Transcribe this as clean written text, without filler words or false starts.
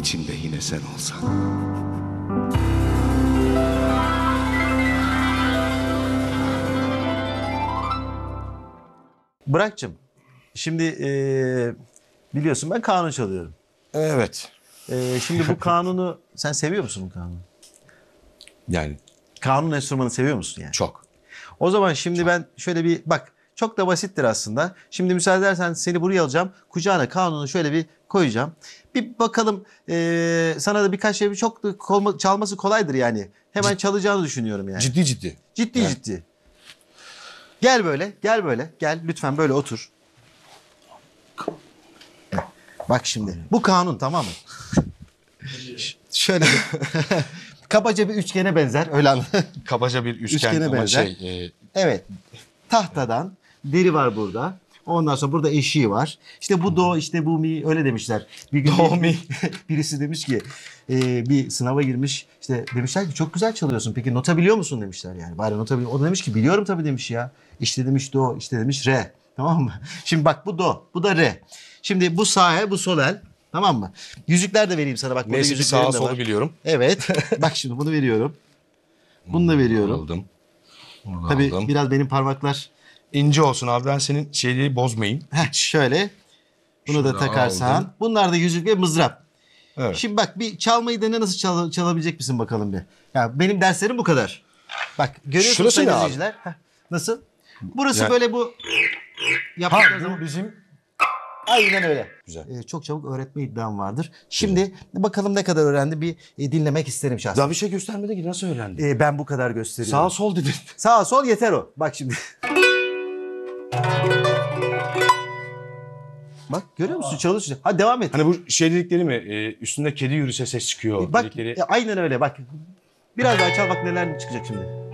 içinde yine sen olsan. Burak'cığım, şimdi biliyorsun ben kanun çalıyorum. Evet. Şimdi bu kanunu, sen seviyor musun bu kanunu? Yani Kanun enstrümanı seviyor musun yani? çok. O zaman şimdi ben şöyle bir bak, çok da basittir aslında. Şimdi müsaade edersen seni buraya alacağım. Kucağına kanunu şöyle bir koyacağım. Bir bakalım, sana da birkaç şey, çok da çalması kolaydır yani. Hemen çalacağını düşünüyorum yani. Ciddi ciddi. Ciddi Evet. ciddi. Gel böyle, gel böyle. Gel lütfen böyle otur. Bak şimdi. Bu kanun, tamam mı? Şöyle bir kabaca bir üçgene benzer. Öyle anla. Kabaca bir üçgen Üçgene ama benzer. Evet. Tahtadan deri var burada. Ondan sonra burada eşiği var. İşte bu do, işte bu mi, öyle demişler. Bir gün Do, mi. birisi demiş ki bir sınava girmiş. İşte demişler ki çok güzel çalıyorsun. Peki nota biliyor musun demişler yani. Bari nota biliyor. O da demiş ki biliyorum tabii demiş ya. İşte demiş do, işte demiş re. Tamam mı? Şimdi bak bu do, bu da re. Şimdi bu sağ el, bu sol el. Tamam mı? Yüzükler de vereyim sana. Bak burada Neyse ki yüzüklerim sağa de solu var. biliyorum. Evet. Bak şimdi bunu veriyorum. Bunu da veriyorum. Aldım. Bunu da Tabii aldım. biraz benim parmaklar İnce olsun abi, ben senin şeyliği bozmayayım. şöyle. Bunu Şunu da da takarsan. aldım. Bunlar da yüzük ve mızrap. Evet. Şimdi bak bir çalmayı dene, nasıl çalabilecek misin bakalım bir. Ya benim derslerim bu kadar. Bak görüyorsunuz Şurası sayın ne abi? izleyiciler. Heh, nasıl? Burası Yani- böyle bu Ha, yaptıkları zaman. bu bizim... Aynen öyle. Güzel. Çok çabuk öğretme iddiam vardır. Şimdi bakalım ne kadar öğrendi, bir dinlemek isterim şahsen. Daha bir şey göstermedi ki, nasıl öğrendin? Ben bu kadar gösteriyorum. Sağ sol dedin. Sağ sol yeter o. Bak şimdi. Bak görüyor musun? Çalışıyor. Hadi devam et. Hani bu şey dedikleri mi? Üstünde kedi yürüse ses çıkıyor. Bak dedikleri... aynen öyle bak. Biraz daha çal bak neler çıkacak şimdi.